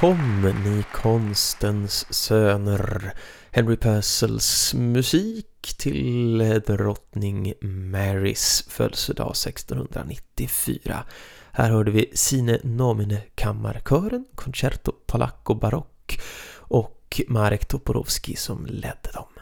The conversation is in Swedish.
kom ni konstens söner. Henry Purcells musik till drottning Marys födelsedag 1694. Här hörde vi Sine Nomine kammarkören, Concerto Polacco Barock och Marek Toporowski som ledde dem.